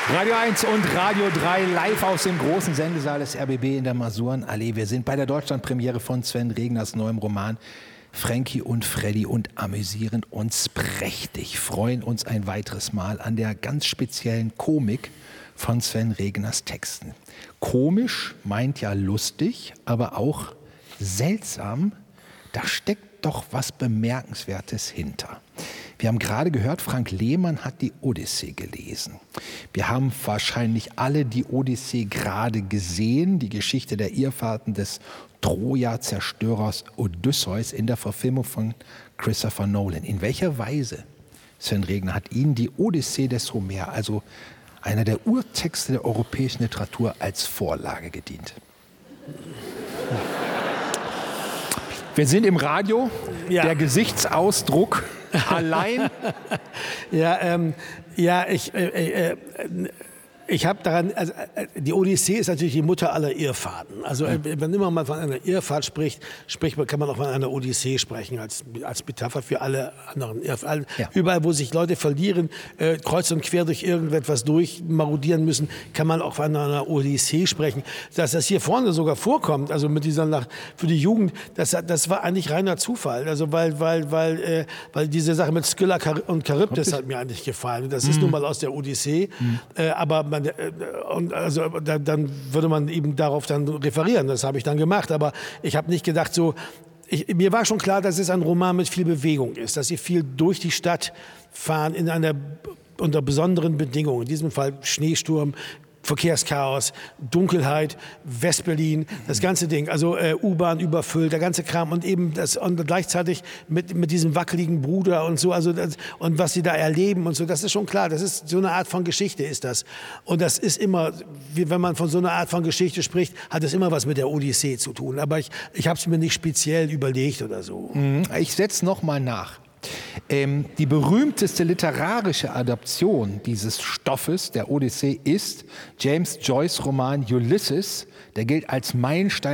Radio 1 und Radio 3 live aus dem großen Sendesaal des RBB in der Masurenallee. Wir sind bei der Deutschlandpremiere von Sven Regners neuem Roman Frankie und Freddy und amüsieren uns prächtig, freuen uns ein weiteres Mal an der ganz speziellen Komik von Sven Regners Texten. Komisch meint ja lustig, aber auch seltsam. Da steckt doch was Bemerkenswertes hinter. Wir haben gerade gehört, Frank Lehmann hat die Odyssee gelesen. Wir haben wahrscheinlich alle die Odyssee gerade gesehen, die Geschichte der Irrfahrten des Troja-Zerstörers Odysseus in der Verfilmung von Christopher Nolan. In welcher Weise, Sven Regner, hat Ihnen die Odyssee des Homer, also einer der Urtexte der europäischen Literatur, als Vorlage gedient? Wir sind im Radio, ja. Der Gesichtsausdruck allein. Ich habe daran, also die Odyssee ist natürlich die Mutter aller Irrfahrten. Also wenn immer man von einer Irrfahrt spricht, kann man auch von einer Odyssee sprechen, als Metapher für alle anderen Irrfahrten. Ja. Überall, wo sich Leute verlieren, kreuz und quer durch irgendetwas durchmarodieren müssen, kann man auch von einer Odyssee sprechen. Dass das hier vorne sogar vorkommt, also mit dieser für die Jugend, das war eigentlich reiner Zufall. Also weil diese Sache mit Skylla und Charybdis hat mir eigentlich gefallen. Das ist nun mal aus der Odyssee, aber dann würde man eben darauf dann referieren. Das habe ich dann gemacht. Aber ich habe nicht gedacht, mir war schon klar, dass es ein Roman mit viel Bewegung ist, dass sie viel durch die Stadt fahren unter besonderen Bedingungen. In diesem Fall Schneesturm, Verkehrschaos, Dunkelheit, Westberlin, das ganze Ding, also U-Bahn überfüllt, der ganze Kram und eben und gleichzeitig mit diesem wackeligen Bruder und so, und was sie da erleben und so, das ist schon klar, das ist so eine Art von Geschichte ist das. Und das ist immer, wenn man von so einer Art von Geschichte spricht, hat es immer was mit der Odyssee zu tun. Aber ich habe es mir nicht speziell überlegt oder so. Ich setze noch mal nach. Die berühmteste literarische Adaption dieses Stoffes, der Odyssee, ist James Joyce' Roman Ulysses. Der gilt als Meilenstein